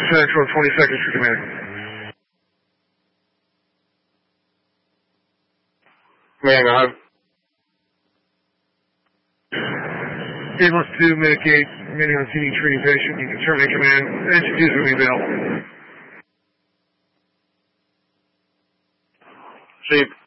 Central, 20 seconds for command. Command on. Ambulance 2, Medicaid, commanding on scene treating patient. You can terminate command. Introduce with me, Bill. Chief.